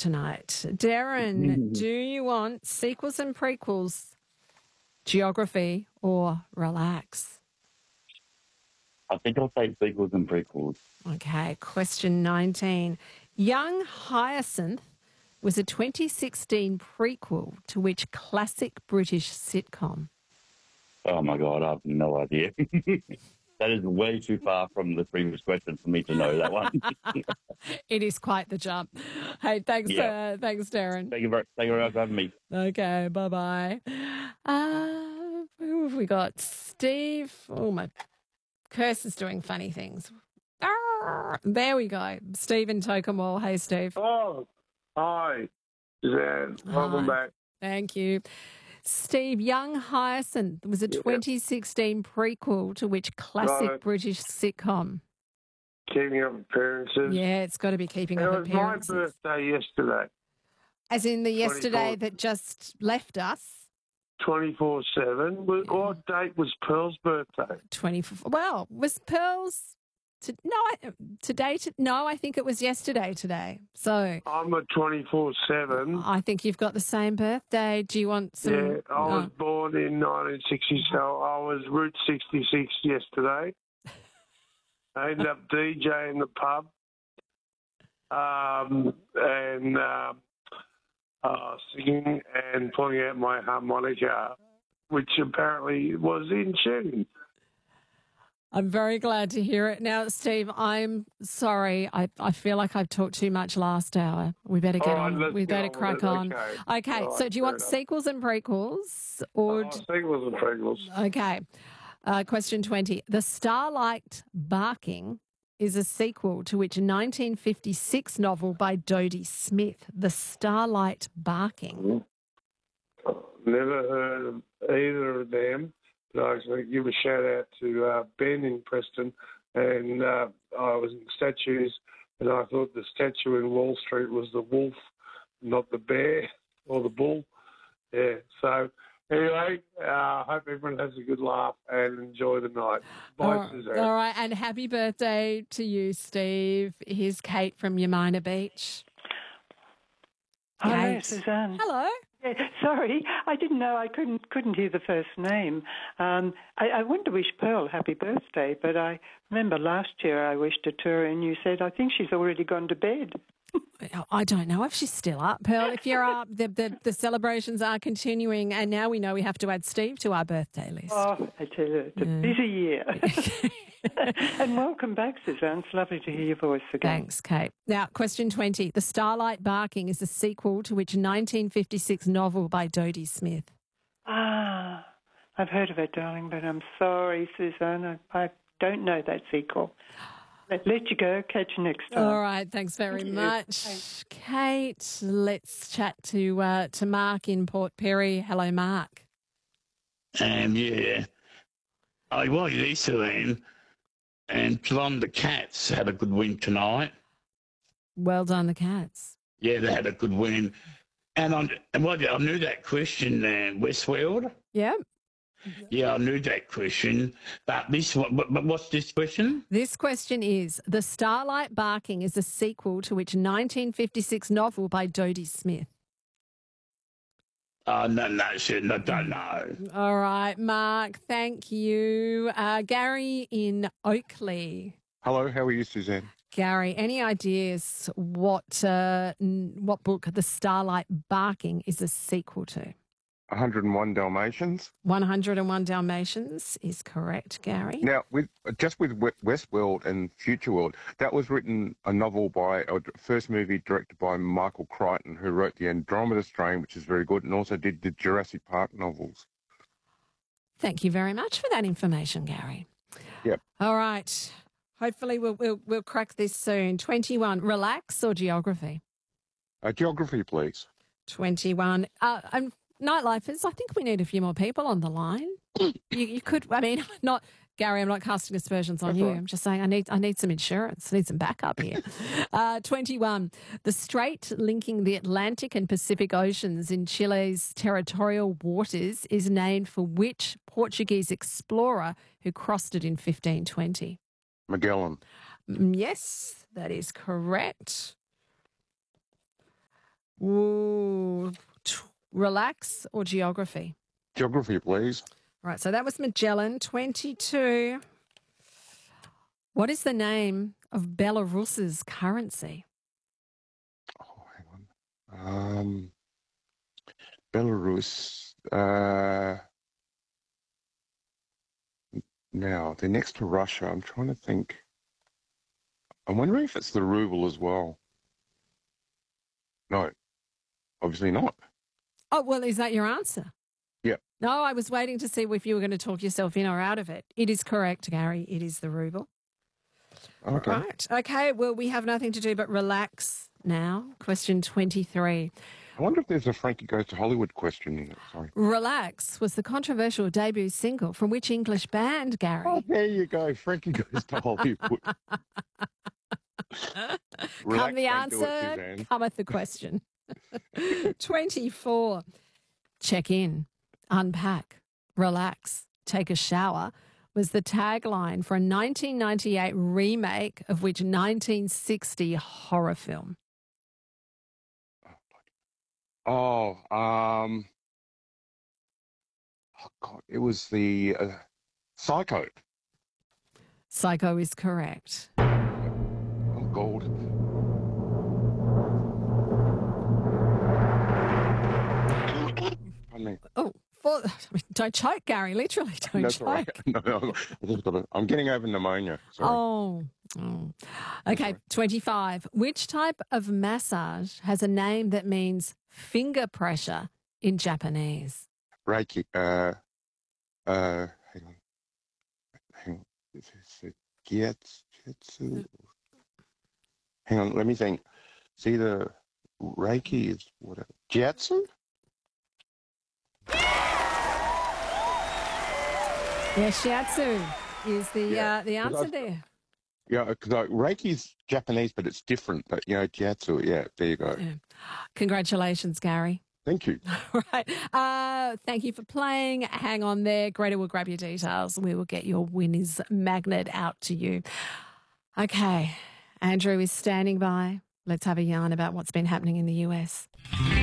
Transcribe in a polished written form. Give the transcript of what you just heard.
tonight. Darren, do you want sequels and prequels, geography, or relax? I think I'll take sequels and prequels. Okay, question 19. Young Hyacinth was a 2016 prequel to which classic British sitcom? Oh, my God, I have no idea. That is way too far from the previous question for me to know that one. It is quite the jump. Hey, thanks, thanks, Darren. Thank you very much for having me. Okay, bye-bye. Who have we got? Steve. Oh, my curse is doing funny things. There we go. Steve in Tokemall. Hey, Steve. Oh, hi, Suzanne. Welcome back. Thank you. Steve, Young Hyacinth was a 2016 prequel to which classic British sitcom? Keeping Up Appearances. Yeah, it's got to be Keeping Up Appearances. It was my birthday yesterday. As in the yesterday that just left us? 24/7. What date was Pearl's birthday? 24. Well, was Pearl's... No, I think it was yesterday today. So I'm a 24/7. I think you've got the same birthday. Do you want some... Yeah, I was born in 1960, so I was Route 66 yesterday. I ended up DJing the pub and singing and pulling out my harmonica, which apparently was in tune. I'm very glad to hear it. Now, Steve, I'm sorry. I feel like I've talked too much last hour. We better get on. We better crack on. Okay. So do you want sequels and prequels? Or sequels and prequels. Okay. Question 20. The Starlight Barking is a sequel to which 1956 novel by Dodie Smith, The Starlight Barking? Never heard of either of them. I just want to give a shout out to Ben in Preston, and I was in statues, and I thought the statue in Wall Street was the wolf, not the bear or the bull. Yeah. So anyway, I hope everyone has a good laugh and enjoy the night. Bye, Suzanne. All right, and happy birthday to you, Steve. Here's Kate from Yamina Beach. Hello, Suzanne. Hello. Sorry, I didn't know. I couldn't hear the first name. I wanted to wish Pearl happy birthday, but I remember last year I wished it to her, and you said I think she's already gone to bed. I don't know if she's still up, Pearl. If you're up, the celebrations are continuing, and now we know we have to add Steve to our birthday list. Oh, I tell you, it's a busy year. And welcome back, Suzanne. It's lovely to hear your voice again. Thanks, Kate. Now, question 20. The Starlight Barking is a sequel to which 1956 novel by Dodie Smith? Ah, I've heard of it, darling, but I'm sorry, Suzanne. I don't know that sequel. Let you go. Catch you next time. All right. Thanks very much. Thanks. Kate, let's chat to Mark in Port Perry. Hello, Mark. Yeah. I was Suzanne. And Plum the Cats had a good win tonight. Well done, the Cats. Yeah, they had a good win. And I knew that question, Westworld. Yeah. Yeah, I knew that question. But what's this question? This question is, The Starlight Barking is a sequel to which 1956 novel by Dodie Smith? No, I don't know. All right, Mark, thank you. Gary in Oakley. Hello, how are you, Suzanne? Gary, any ideas what book The Starlight Barking is a sequel to? 101 Dalmatians. 101 Dalmatians is correct, Gary. Now, with Westworld and Future World, that was written a first movie directed by Michael Crichton, who wrote The Andromeda Strain, which is very good, and also did the Jurassic Park novels. Thank you very much for that information, Gary. Yep. All right. Hopefully we'll crack this soon. 21, relax or geography? Geography, please. 21. Nightlifers, I think we need a few more people on the line. You could, Gary, I'm not casting aspersions on you. Right. I'm just saying I need some insurance. I need some backup here. 21. The strait linking the Atlantic and Pacific Oceans in Chile's territorial waters is named for which Portuguese explorer who crossed it in 1520? Magellan. Yes, that is correct. Ooh, relax or geography? Geography, please. Right, so that was Magellan. 22. What is the name of Belarus's currency? Oh, hang on. Belarus. Now, they're next to Russia. I'm trying to think. I'm wondering if it's the ruble as well. No, obviously not. Oh, well, is that your answer? Yeah. No, I was waiting to see if you were going to talk yourself in or out of it. It is correct, Gary. It is the ruble. Okay. Right. Okay, well, we have nothing to do but relax now. Question 23. I wonder if there's a Frankie Goes to Hollywood question in it. Sorry. Relax was the controversial debut single from which English band, Gary? Oh, there you go. Frankie Goes to Hollywood. Come the answer, cometh the question. 24. Check in, unpack, relax, take a shower was the tagline for a 1998 remake of which 1960 horror film? Oh, God, it was the Psycho. Psycho is correct. Oh, God. Pardon me. Oh, don't choke, Gary. Literally, don't That's choke. all right. No, I'm getting over pneumonia. Sorry. Oh. Okay, 25. Which type of massage has a name that means finger pressure in Japanese? Reiki. Hang on. Is it Gyatsu? Hang on, let me think. It's either Reiki is whatever. Gyatsu? Yeah, shiatsu is the answer there. Yeah, because Reiki's Japanese, but it's different. But, Gyatsu, yeah, there you go. Yeah. Congratulations, Gary. Thank you. All right. Thank you for playing. Hang on there. Greta will grab your details. We will get your winners magnet out to you. Okay. Andrew is standing by. Let's have a yarn about what's been happening in the US.